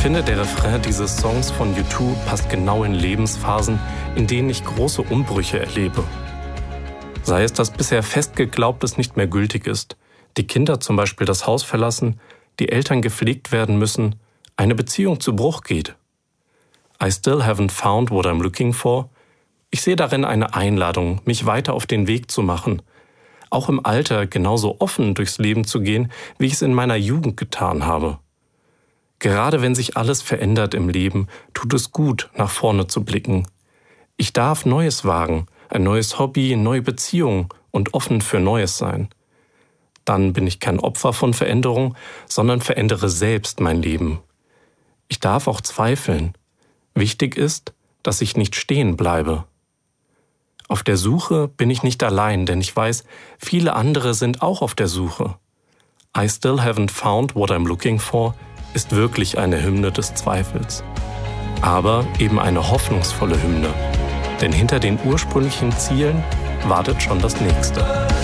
finde, der Refrain dieses Songs von U2 passt genau in Lebensphasen, in denen ich große Umbrüche erlebe. Sei es, dass bisher fest Geglaubtes nicht mehr gültig ist, die Kinder zum Beispiel das Haus verlassen, die Eltern gepflegt werden müssen, eine Beziehung zu Bruch geht. I still haven't found what I'm looking for. Ich sehe darin eine Einladung, mich weiter auf den Weg zu machen, auch im Alter genauso offen durchs Leben zu gehen, wie ich es in meiner Jugend getan habe. Gerade wenn sich alles verändert im Leben, tut es gut, nach vorne zu blicken. Ich darf Neues wagen, ein neues Hobby, neue Beziehungen und offen für Neues sein. Dann bin ich kein Opfer von Veränderung, sondern verändere selbst mein Leben. Ich darf auch zweifeln. Wichtig ist, dass ich nicht stehen bleibe. Auf der Suche bin ich nicht allein, denn ich weiß, viele andere sind auch auf der Suche. I still haven't found what I'm looking for ist wirklich eine Hymne des Zweifels. Aber eben eine hoffnungsvolle Hymne. Denn hinter den ursprünglichen Zielen wartet schon das Nächste.